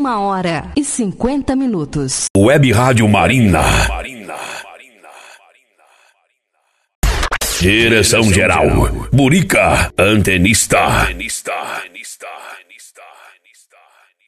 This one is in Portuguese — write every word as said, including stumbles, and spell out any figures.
Uma hora e cinquenta minutos. Web Rádio Marina. Direção geral, Burica, antenista.